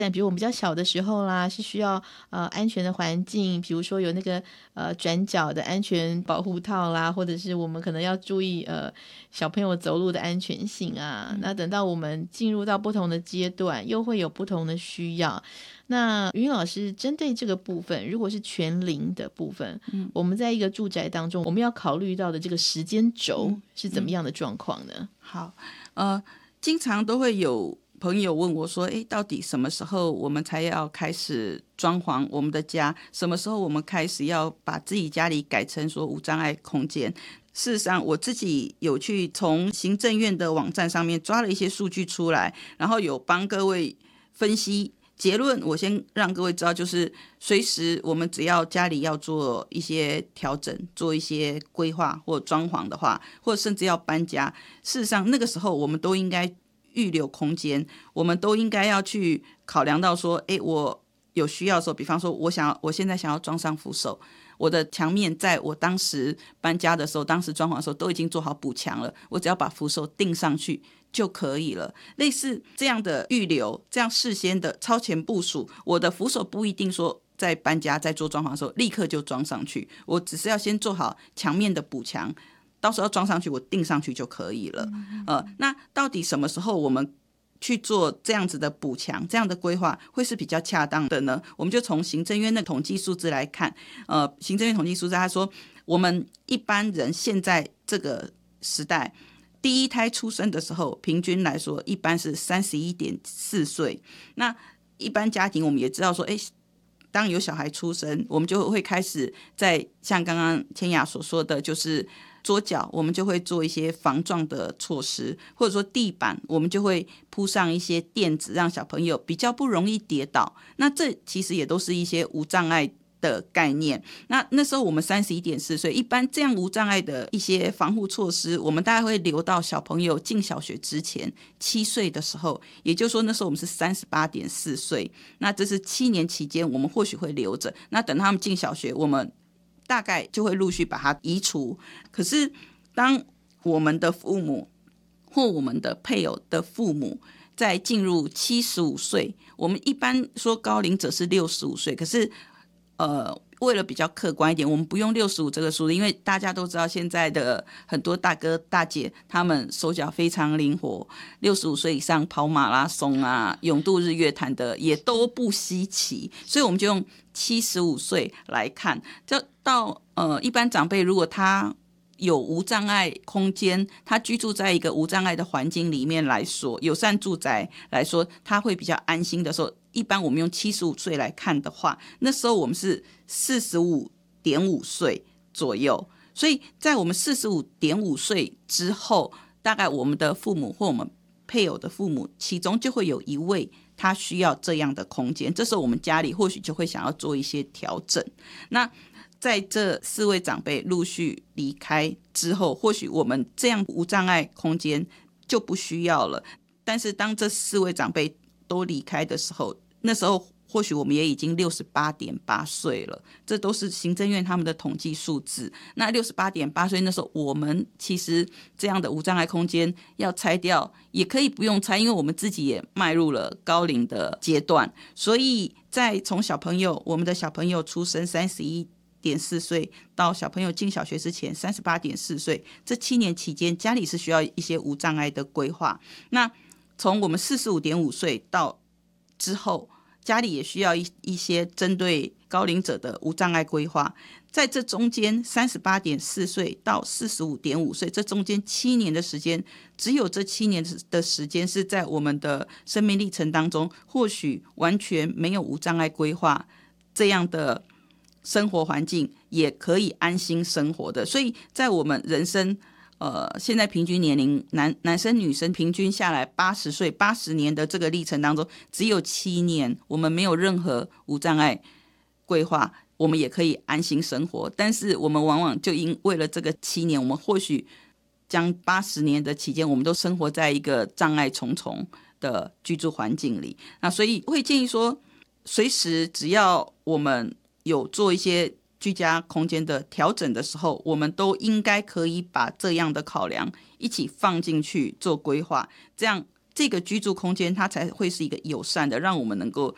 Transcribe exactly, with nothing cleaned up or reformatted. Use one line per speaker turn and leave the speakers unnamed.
但比如我们比较小的时候啦，是需要呃安全的环境，比如说有那个呃转角的安全保护套啦，或者是我们可能要注意呃小朋友走路的安全性啊。嗯、那等到我们进入到不同的阶段，又会有不同的需要。那云老师针对这个部分，如果是全龄的部分，嗯、我们在一个住宅当中，我们要考虑到的这个时间轴是怎么样的状况呢？
嗯嗯、好，呃，经常都会有朋友问我说，诶，到底什么时候我们才要开始装潢我们的家？什么时候我们开始要把自己家里改成说无障碍空间？事实上我自己有去从行政院的网站上面抓了一些数据出来，然后有帮各位分析结论。我先让各位知道，就是随时我们只要家里要做一些调整，做一些规划或装潢的话，或者甚至要搬家，事实上那个时候我们都应该预留空间，我们都应该要去考量到说，诶，我有需要的时候，比方说我想要我现在想要装上扶手，我的墙面在我当时搬家的时候，当时装潢的时候都已经做好补墙了，我只要把扶手钉上去就可以了。类似这样的预留，这样事先的超前部署，我的扶手不一定说在搬家在做装潢的时候立刻就装上去，我只是要先做好墙面的补墙，到时候装上去我钉上去就可以了。呃，那到底什么时候我们去做这样子的补强，这样的规划会是比较恰当的呢？我们就从行政院的统计数字来看，呃，行政院统计数字他说，我们一般人现在这个时代，第一胎出生的时候，平均来说一般是三十一点四岁。那一般家庭我们也知道说，哎，当有小孩出生，我们就会开始在像刚刚千雅所说的，就是桌角我们就会做一些防撞的措施，或者说地板我们就会铺上一些垫子，让小朋友比较不容易跌倒。那这其实也都是一些无障碍的概念。那那时候我们三十一点四岁，一般这样无障碍的一些防护措施，我们大概会留到小朋友进小学之前七岁的时候，也就是说那时候我们是三十八点四岁，那这是七年期间我们或许会留着，那等他们进小学，我们大概就会陆续把它移除。可是当我们的父母或我们的配偶的父母在进入七十五岁，我们一般说高龄者是六十五岁，可是呃，为了比较客观一点，我们不用六十五这个数字，因为大家都知道现在的很多大哥大姐他们手脚非常灵活，六十五岁以上跑马拉松啊、泳渡日月潭的也都不稀奇，所以我们就用七十五岁来看。就到呃一般长辈如果他有无障碍空间，他居住在一个无障碍的环境里面来说，友善住宅来说，他会比较安心的时候，一般我们用七十五岁来看的话，那时候我们是四十五点五岁左右。所以在我们四十五点五岁之后，大概我们的父母或我们配偶的父母其中就会有一位他需要这样的空间，这时候我们家里或许就会想要做一些调整。那在这四位长辈陆续离开之后，或许我们这样无障碍空间就不需要了。但是当这四位长辈都离开的时候，那时候或许我们也已经六十八点八岁了，这都是行政院他们的统计数字。那六十八点八岁那时候，我们其实这样的无障碍空间要拆掉也可以不用拆，因为我们自己也迈入了高龄的阶段。所以在从小朋友我们的小朋友出生三十一点四岁到小朋友进小学之前三十八点四岁，这七年期间家里是需要一些无障碍的规划。那从我们四十五点五岁到之后，家里也需要 一, 一些针对高龄者的无障碍规划。在这中间三十八点四岁到四十五点五岁，这中间七年的时间，只有这七年的时间是在我们的生命历程当中或许完全没有无障碍规划这样的生活环境也可以安心生活的。所以在我们人生呃，现在平均年龄 男, 男生女生平均下来八十岁八十年的这个历程当中，只有七年我们没有任何无障碍规划，我们也可以安心生活。但是我们往往就因为了这个七年，我们或许将八十年的期间我们都生活在一个障碍重重的居住环境里。那所以会建议说，随时只要我们有做一些居家空间的调整的时候，我们都应该可以把这样的考量一起放进去做规划，这样这个居住空间它才会是一个友善的，让我们能够